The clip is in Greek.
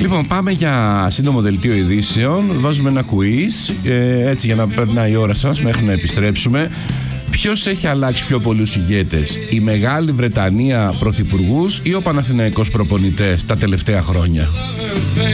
Λοιπόν, πάμε για σύντομο δελτίο ειδήσεων. Βάζουμε ένα quiz, έτσι για να περνάει η ώρα σας μέχρι να επιστρέψουμε. Ποιος έχει αλλάξει πιο πολλούς ηγέτες, η Μεγάλη Βρετανία πρωθυπουργούς ή ο Παναθηναϊκός προπονητές τα τελευταία χρόνια?